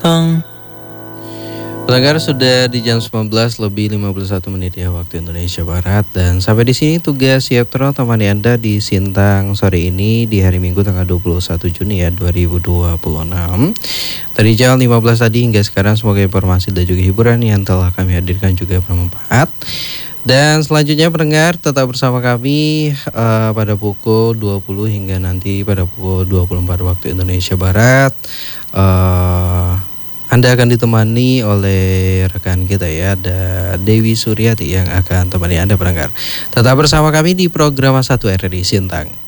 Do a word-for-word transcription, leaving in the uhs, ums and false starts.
Sintang. Pendengar, sudah di jam sembilan belas lebih lima puluh satu menit ya waktu Indonesia Barat, dan sampai di sini tugas Yetro temani Anda di Sintang sore ini di hari Minggu tanggal dua puluh satu Juni ya dua ribu dua puluh enam. Dari jam lima belas tadi hingga sekarang semoga informasi dan juga hiburan yang telah kami hadirkan juga bermanfaat. Dan selanjutnya pendengar tetap bersama kami uh, pada pukul dua puluh hingga nanti pada pukul dua puluh empat waktu Indonesia Barat. Uh, Anda akan ditemani oleh rekan kita ya, ada Dewi Suryati yang akan temani Anda pendengar. Tetap bersama kami di program satu R R I Sintang.